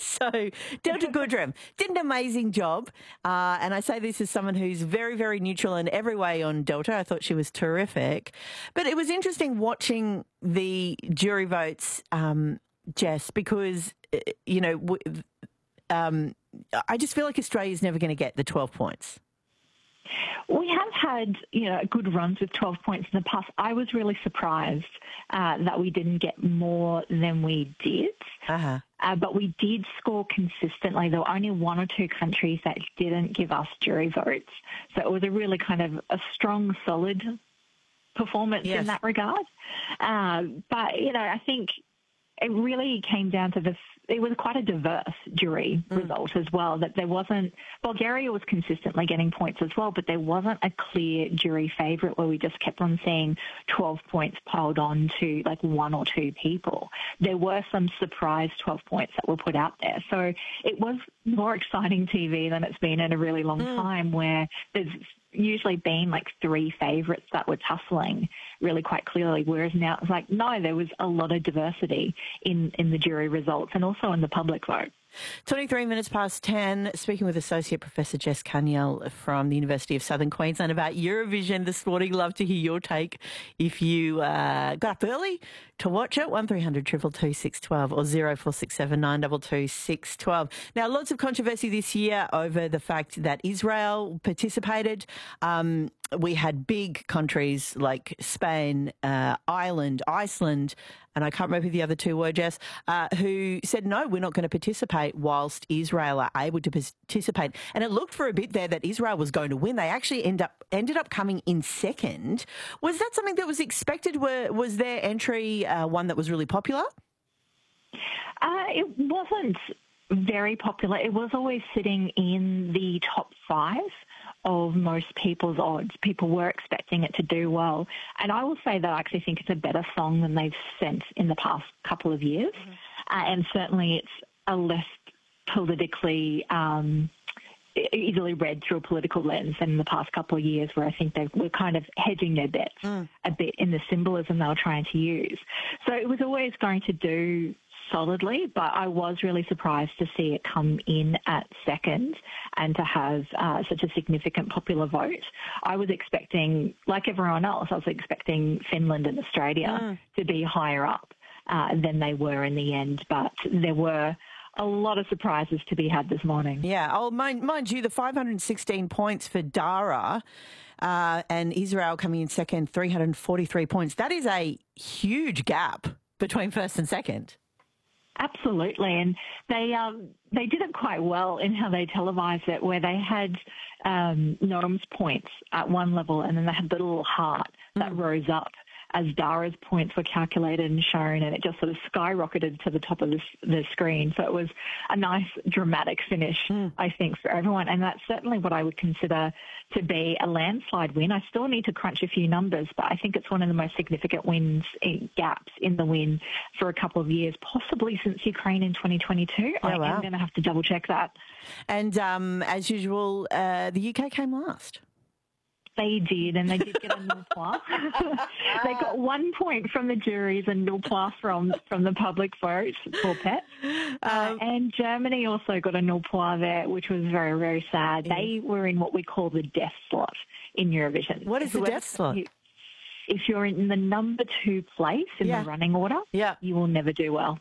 So Delta Goodrem did an amazing job. And I say this as someone who's very, very neutral in every way on Delta. I thought she was terrific. But it was interesting watching the jury votes, Jess, because, I just feel like Australia's never going to get the 12 points. We have had, good runs with 12 points in the past. I was really surprised that we didn't get more than we did. But we did score consistently. There were only one or two countries that didn't give us jury votes. So it was a really kind of a strong, solid performance in that regard. But, I think it really came down to it was quite a diverse jury result as well, that there wasn't, Bulgaria was consistently getting points as well, but there wasn't a clear jury favourite where we just kept on seeing 12 points piled on to like one or two people. There were some surprise 12 points that were put out there. So it was more exciting TV than it's been in a really long time, where there's usually been like three favourites that were tussling really quite clearly, whereas now it's like, no, there was a lot of diversity in the jury results and also in the public vote. 23 minutes past 10, speaking with Associate Professor Jess Cuniel from the University of Southern Queensland about Eurovision this morning. Love to hear your take if you got up early to watch it. 1300 222 612 or 0467 922 612. Now, lots of controversy this year over the fact that Israel participated. We had big countries like Spain, Ireland, Iceland, and I can't remember who the other two were, Jess, who said, no, we're not going to participate whilst Israel are able to participate. And it looked for a bit there that Israel was going to win. They actually ended up coming in second. Was that something that was expected? Was their entry one that was really popular? It wasn't very popular. It was always sitting in the top 5 of most people's odds. People were expecting it to do well. And I will say that I actually think it's a better song than they've sent in the past couple of years. And certainly it's a less politically easily read through a political lens than in the past couple of years, where I think they were kind of hedging their bets a bit in the symbolism they were trying to use. So it was always going to do solidly, but I was really surprised to see it come in at second and to have such a significant popular vote. I was expecting, like everyone else, I was expecting Finland and Australia to be higher up than they were in the end, but there were a lot of surprises to be had this morning. Yeah, mind you, the 516 points for Dara and Israel coming in second, 343 points. That is a huge gap between first and second. Absolutely, and they did it quite well in how they televised it, where they had Noram's points at one level, and then they had the little heart that rose up as Dara's points were calculated and shown, and it just sort of skyrocketed to the top of the screen. So it was a nice dramatic finish, I think, for everyone. And that's certainly what I would consider to be a landslide win. I still need to crunch a few numbers, but I think it's one of the most significant gaps in the win for a couple of years, possibly since Ukraine in 2022. I am going to have to double check that. And as usual, the UK came last. They did, and they did get a nil point. They got 1 point from the juries and nil point from the public vote, poor pet. And Germany also got a nil point there, which was very, very sad. They were in what we call the death slot in Eurovision. What is the death slot? If you're in the number 2 place in the running order, you will never do well.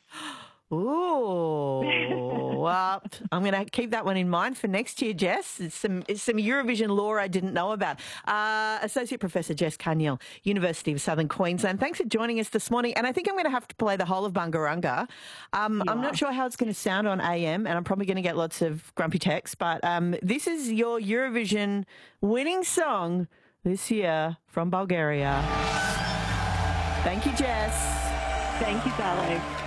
Ooh, well, I'm going to keep that one in mind for next year, Jess. It's some Eurovision lore I didn't know about. Associate Professor Jess Cuniel, University of Southern Queensland. Thanks for joining us this morning. And I think I'm going to have to play the whole of Bungarunga. I'm not sure how it's going to sound on AM, and I'm probably going to get lots of grumpy texts, but this is your Eurovision winning song this year from Bulgaria. Thank you, Jess. Thank you, darling.